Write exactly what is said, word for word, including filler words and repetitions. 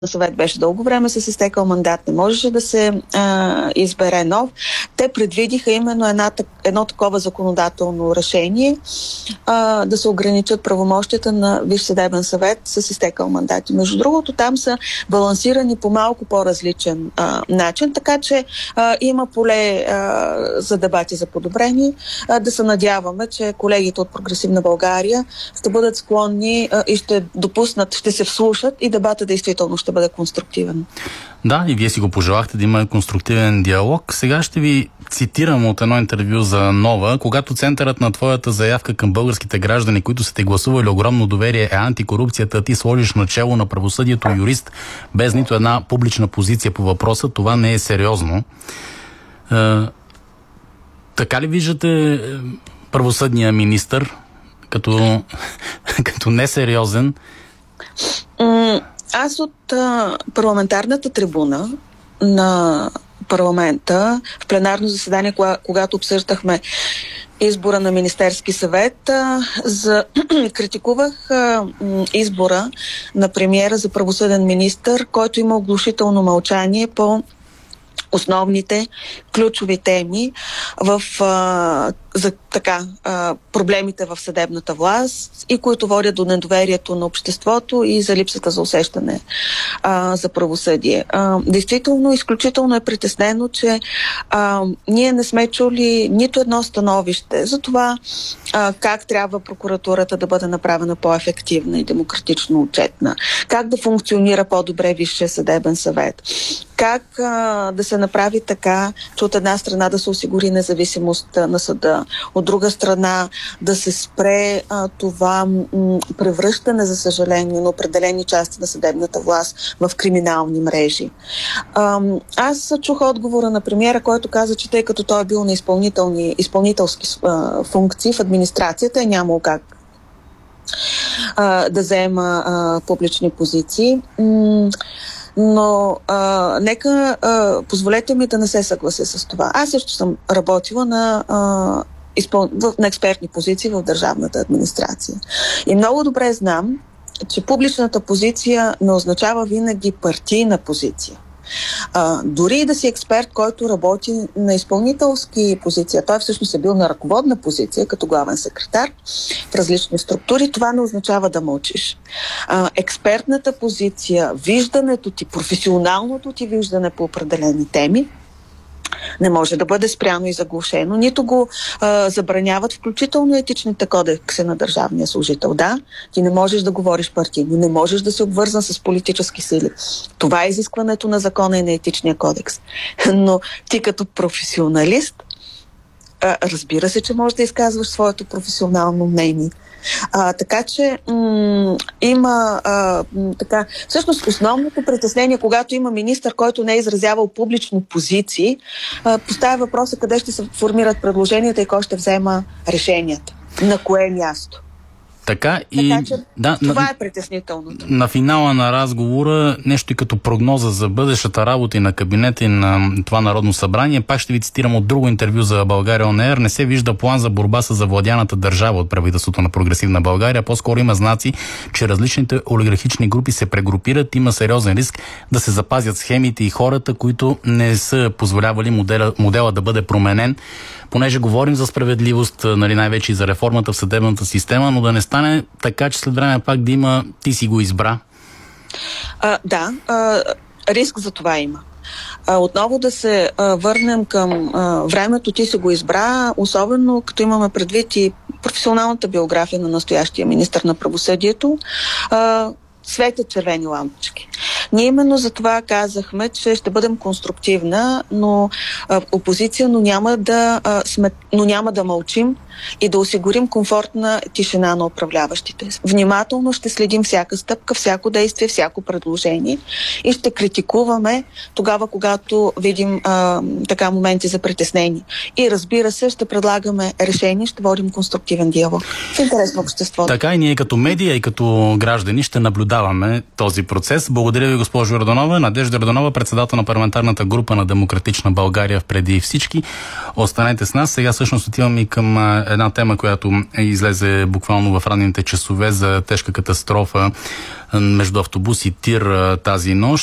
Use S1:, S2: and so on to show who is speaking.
S1: съвет беше дълго време с изтекал мандат, не можеше да се а, избере нов. Те предвидиха именно една, едно такова законодателно решение а, да се ограничат правомощията на Висш съдебен съвет с изтекал мандат. И между другото, там са балансирани по малко по-различен а, начин, така че а, има поле а, за дебати за подобрение. А, да се надяваме, че колегите от Прогресивна България ще бъдат склонни а, и ще допуснат, ще се вслушат и дебата действително ще бъде конструктивен.
S2: Да, и вие си го пожелахте да има конструктивен диалог. Сега ще ви цитирам от едно интервю за Нова. Когато центърът на твоята заявка към българските граждани, които са те гласували огромно доверие, е антикорупцията, ти сложиш начело на правосъдието юрист без нито една публична позиция по въпроса, това не е сериозно. Е, така ли виждате правосъдния министър като, като несериозен?
S1: Аз от а, парламентарната трибуна на парламента в пленарно заседание, кога, когато обсъждахме избора на Министерски съвет, а, за, критикувах а, избора на премиера за правосъден министър, който има оглушително мълчание по основните ключови теми в а, за така а, проблемите в съдебната власт и които водят до недоверието на обществото и за липсата за усещане а, за правосъдие. А, действително, изключително е притеснено, че а, ние не сме чули нито едно становище за това а, как трябва прокуратурата да бъде направена по-ефективна и демократично отчетна, как да функционира по-добре Висшия съдебен съвет, как а, да се направи така, че от една страна да се осигури независимост на съда, от друга страна да се спре а, това м- превръщане, за съжаление, на определени части на съдебната власт в криминални мрежи. А, аз чух отговора на премиера, който каза, че тъй като той е бил на изпълнителни, изпълнителски а, функции в администрацията, е нямало как а, да взема а, публични позиции. М- Но а, нека а, позволете ми да не се съглася с това. Аз също съм работила на, а, изпъл... на експертни позиции в държавната администрация. И много добре знам, че публичната позиция не означава винаги партийна позиция. А, дори и да си експерт, който работи на изпълнителски позиция, той всъщност е бил на ръководна позиция, като главен секретар в различни структури, това не означава да мълчиш. А, експертната позиция, виждането ти, професионалното ти виждане по определени теми не може да бъде спряно и заглушено, нито го а, забраняват, включително етичните кодекси на държавния служител. Да, ти не можеш да говориш партийно, не можеш да се обвързан с политически сили. Това е изискването на закона и на етичния кодекс. Но ти като професионалист, а, разбира се, че можеш да изказваш своето професионално мнение. А, така че м- има а, м- така. Всъщност основното притеснение, когато има министър, който не е изразявал публично позиции, а, поставя въпроса къде ще се формират предложенията и кой ще взема решенията. На кое място.
S2: Така и
S1: така, че
S2: да,
S1: това
S2: на,
S1: е притеснителното.
S2: На финала на разговора нещо и като прогноза за бъдещата работа и на кабинета и на това Народно събрание. Пак ще ви цитирам от друго интервю за България он ейър. Не се вижда план за борба с завладяната държава от правителството на Прогресивна България. По-скоро има знаци, че различните олигархични групи се прегрупират. Има сериозен риск да се запазят схемите и хората, които не са позволявали модела, модела да бъде променен. Понеже говорим за справедливост, нали, най-вече и за реформата в съдебната система, но да не стане така, че след време пак да има ти си го избра.
S1: А, да, а, риск за това има. А, отново да се а, върнем към а, времето ти си го избра, особено като имаме предвид и професионалната биография на настоящия министър на правосъдието, а, светят червени лампички. Ние именно за това казахме, че ще бъдем конструктивна, но а, опозиция, но няма да а, сме, но няма да мълчим и да осигурим комфортна тишина на управляващите. Внимателно ще следим всяка стъпка, всяко действие, всяко предложение и ще критикуваме тогава, когато видим а, така моменти за притеснение. И разбира се, ще предлагаме решение, ще водим конструктивен диалог в интерес на обществото.
S2: Така и ние като медия и като граждани ще наблюдаваме този процес. Благодаря ви, госпожо Йорданова. Надежда Йорданова, председател на парламентарната група на Демократична България преди всички. Останете с нас. Сега всъщност отиваме и към една тема, която излезе буквално в ранните часове за тежка катастрофа между автобус и тир тази нощ.